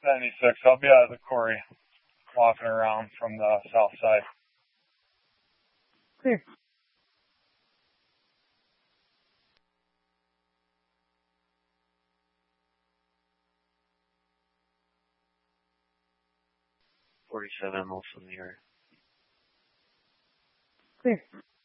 96. I'll be out of the quarry, walking around from the south side. Clear. .47, also in the area. Clear.